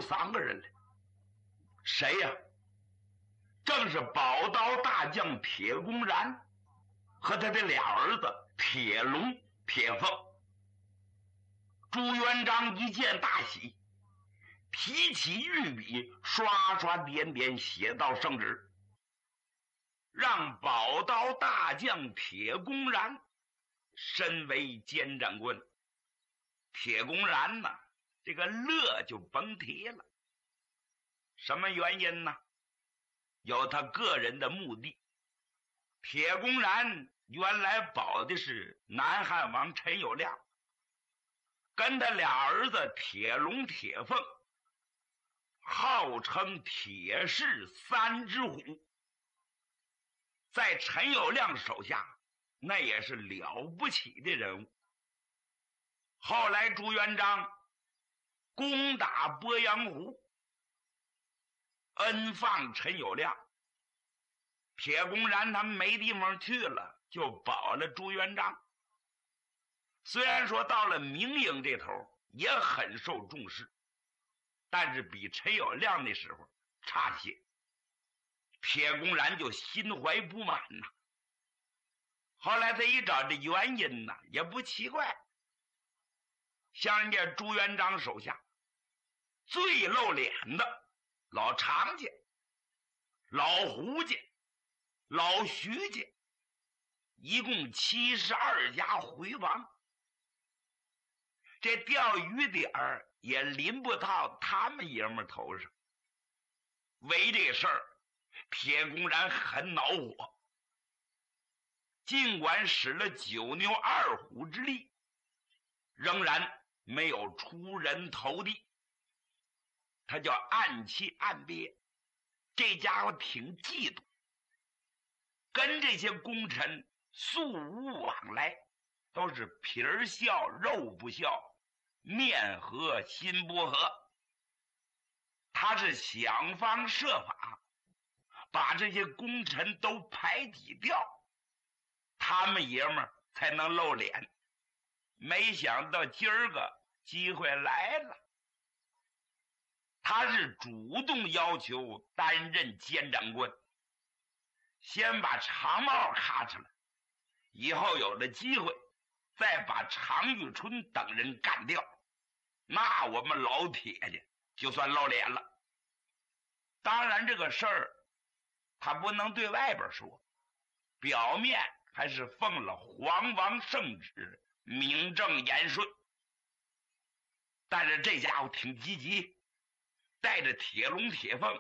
3个人来。谁呀？正是宝刀大将铁公然和他的俩儿子铁龙、铁凤。朱元璋一见大喜，提起御笔，刷刷点点写到圣旨，让宝刀大将铁公然身为监斩官。铁公然呢，这个乐就甭提了。什么原因呢？有他个人的目的。铁公然原来保的是南汉王陈友谅，跟他俩儿子铁龙、铁凤，号称铁氏3只虎，在陈友谅手下那也是了不起的人物。后来朱元璋攻打鄱阳湖，恩放陈友谅，铁公然他们没地方去了，就保了朱元璋。虽然说到了明营这头也很受重视，但是比陈友谅那时候差些。铁公然就心怀不满呐。后来他一找这原因呢，也不奇怪。像人家朱元璋手下最露脸的老常家、老胡家、老徐家，一共72家回王。这钓鱼点儿也临不到他们爷们头上。为这事儿，铁公然很恼火，尽管使了9牛2虎之力，仍然没有出人头地。他叫暗气暗憋，这家伙挺嫉妒，跟这些功臣素无往来，都是皮儿笑肉不笑，面和心不和。他是想方设法把这些功臣都排挤掉，他们爷们儿才能露脸。没想到今儿个机会来了，他是主动要求担任监斩官，先把常茂咔出来，以后有了机会再把常遇春等人干掉，那我们老铁家就算露脸了。当然这个事儿他不能对外边说，表面还是奉了皇王圣旨，名正言顺。但是这家伙挺积极，带着铁龙、铁凤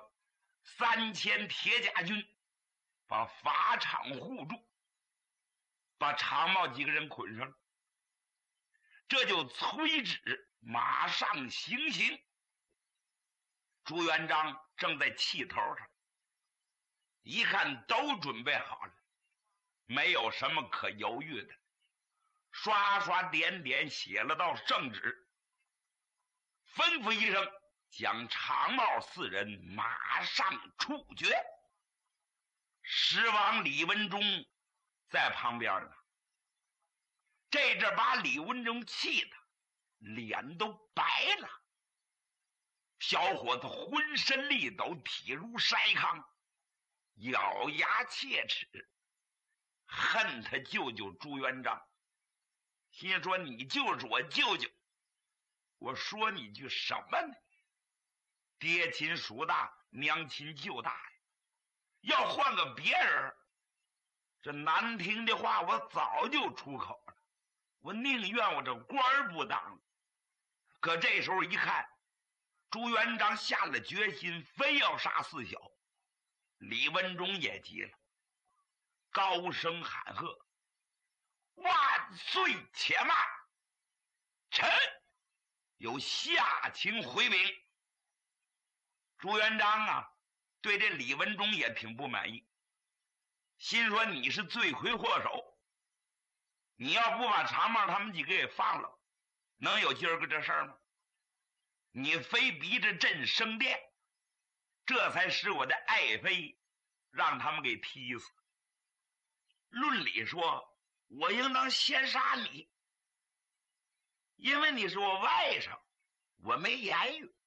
3000铁甲军，把法场护住，把常茂几个人捆上了。这就催旨马上行刑。朱元璋正在气头上，一看都准备好了，没有什么可犹豫的，刷刷点点写了道圣旨，吩咐一声，将常茂4人马上处决。时王李文忠在旁边呢，这阵把李文忠气的脸都白了。小伙子浑身力抖，体如筛糠，咬牙切齿，恨他舅舅朱元璋，心说你就是我舅舅，我说你句什么呢？爹亲属大，娘亲舅大呀。要换个别人，这难听的话我早就出口了，我宁愿我这官儿不当了。可这时候一看，朱元璋下了决心，非要杀4小，李文忠也急了，高声喊喝：万岁且慢，臣有下情回禀。朱元璋啊，对这李文忠也挺不满意，心说你是罪魁祸首，你要不把常茂他们几个给放了，能有今儿个这事儿吗？你非逼着朕升殿，这才使我的爱妃让他们给踢死。论理说，我应当先杀你，因为你是我外甥，我没言语。